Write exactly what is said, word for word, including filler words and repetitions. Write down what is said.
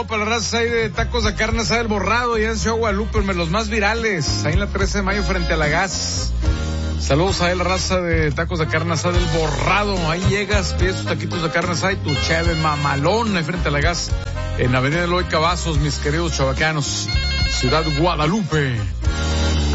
Para la raza ahí de tacos de carne asada El Borrado, ya en Ciudad Guadalupe, los más virales, ahí en la trece de mayo frente a la gas. Saludos a la raza de tacos de carne asada El Borrado, ahí llegas, pides tus taquitos de carne asada y tu cheve mamalón ahí frente a la gas, en Avenida Eloy Cavazos, mis queridos chavacanos, Ciudad Guadalupe.